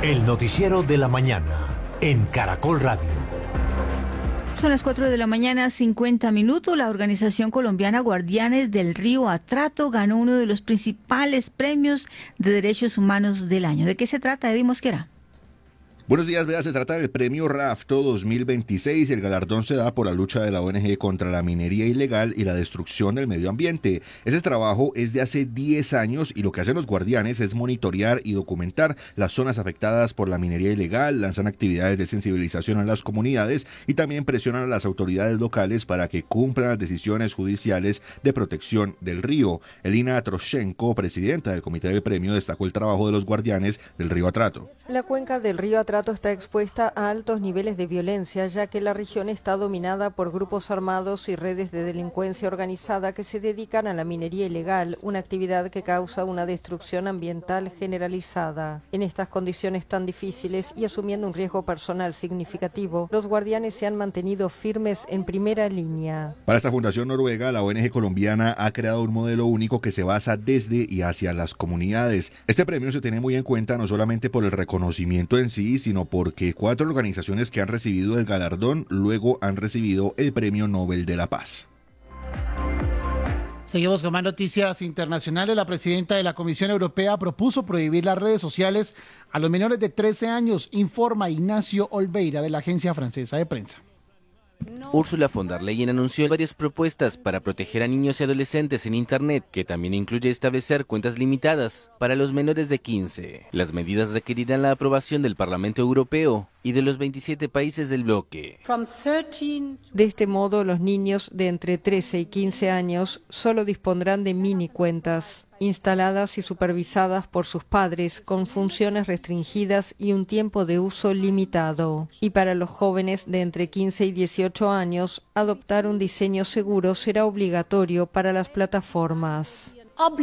El noticiero de la mañana en Caracol Radio. Son las 4 de la mañana, 50 minutos. La organización colombiana Guardianes del Río Atrato ganó uno de los principales premios de derechos humanos del año. ¿De qué se trata, Eddie Mosquera? Buenos días, vea, se trata del premio RAFTO 2026. El galardón se da por la lucha de la ONG contra la minería ilegal y la destrucción del medio ambiente. Ese trabajo es de hace 10 años y lo que hacen los guardianes es monitorear y documentar las zonas afectadas por la minería ilegal, lanzan actividades de sensibilización a las comunidades y también presionan a las autoridades locales para que cumplan las decisiones judiciales de protección del río. Elina Troshenko, presidenta del comité del premio, destacó el trabajo de los guardianes del río Atrato. La cuenca del río Atrato está expuesta a altos niveles de violencia, ya que la región está dominada por grupos armados y redes de delincuencia organizada que se dedican a la minería ilegal, una actividad que causa una destrucción ambiental generalizada. En estas condiciones tan difíciles y asumiendo un riesgo personal significativo, los guardianes se han mantenido firmes en primera línea. Para esta fundación noruega, la ONG colombiana ha creado un modelo único que se basa desde y hacia las comunidades. Este premio se tiene muy en cuenta no solamente por el reconocimiento en sí, sino porque 4 organizaciones que han recibido el galardón luego han recibido el Premio Nobel de la Paz. Seguimos con más noticias internacionales. La presidenta de la Comisión Europea propuso prohibir las redes sociales a los menores de 13 años, informa Ignacio Olveira de la agencia francesa de prensa. Ursula von der Leyen anunció varias propuestas para proteger a niños y adolescentes en Internet, que también incluye establecer cuentas limitadas para los menores de 15. Las medidas requerirán la aprobación del Parlamento Europeo y de los 27 países del bloque. De este modo, los niños de entre 13 y 15 años solo dispondrán de mini cuentas, instaladas y supervisadas por sus padres, con funciones restringidas y un tiempo de uso limitado. Y para los jóvenes de entre 15 y 18 años, adoptar un diseño seguro será obligatorio para las plataformas.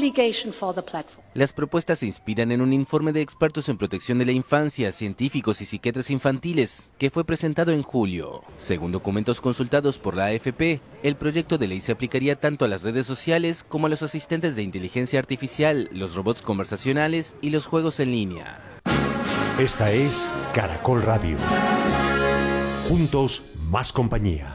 Las propuestas se inspiran en un informe de expertos en protección de la infancia, científicos y psiquiatras infantiles, que fue presentado en julio. Según documentos consultados por la AFP, el proyecto de ley se aplicaría tanto a las redes sociales como a los asistentes de inteligencia artificial, los robots conversacionales y los juegos en línea. Esta es Caracol Radio. Juntos, más compañía.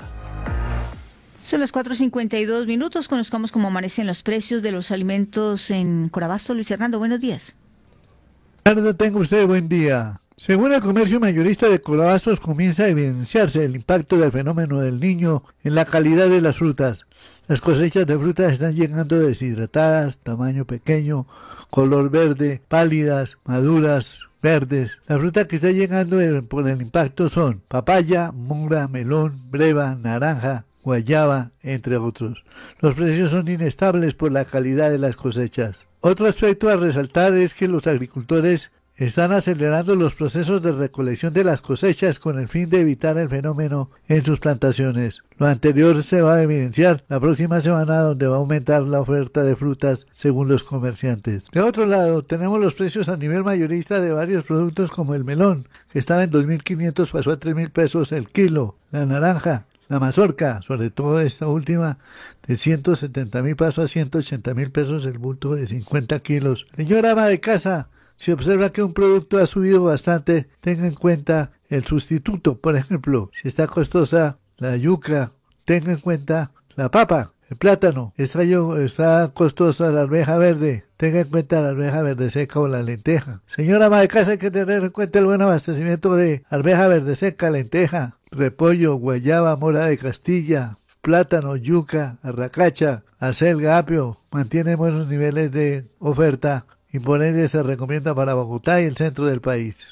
Son las 4:52 minutos. Conozcamos cómo amanecen los precios de los alimentos en Corabasto. Luis Hernando, buenos días. Tarde tenga usted, buen día. Según el comercio mayorista de Corabastos, comienza a evidenciarse el impacto del fenómeno del Niño en la calidad de las frutas. Las cosechas de frutas están llegando deshidratadas, tamaño pequeño, color verde, pálidas, maduras, verdes. La fruta que está llegando por el impacto son papaya, mora, melón, breva, naranja, guayaba, entre otros. Los precios son inestables por la calidad de las cosechas. Otro aspecto a resaltar es que los agricultores están acelerando los procesos de recolección de las cosechas con el fin de evitar el fenómeno en sus plantaciones. Lo anterior se va a evidenciar la próxima semana, donde va a aumentar la oferta de frutas según los comerciantes. De otro lado, tenemos los precios a nivel mayorista de varios productos como el melón, que estaba en 2.500, pasó a 3.000 pesos el kilo. La naranja, la mazorca, sobre todo esta última, de 170.000 pasó a 180.000 pesos el bulto de 50 kilos. Señora ama de casa, si observa que un producto ha subido bastante, tenga en cuenta el sustituto. Por ejemplo, si está costosa la yuca, tenga en cuenta la papa, el plátano. Está costosa la arveja verde, tenga en cuenta la arveja verde seca o la lenteja. Señora ama de casa, hay que tener en cuenta el buen abastecimiento de arveja verde seca, lenteja, repollo, guayaba, mora de Castilla, plátano, yuca, arracacha, acelga, apio. Mantiene buenos niveles de oferta y por ende se recomienda para Bogotá y el centro del país.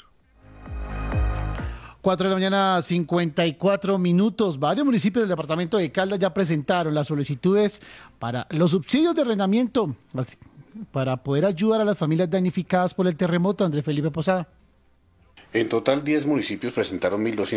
4 de la mañana, 54 minutos. Varios municipios del departamento de Caldas ya presentaron las solicitudes para los subsidios de arrendamiento para poder ayudar a las familias damnificadas por el terremoto. Andrés Felipe Posada. En total, 10 municipios presentaron 1.200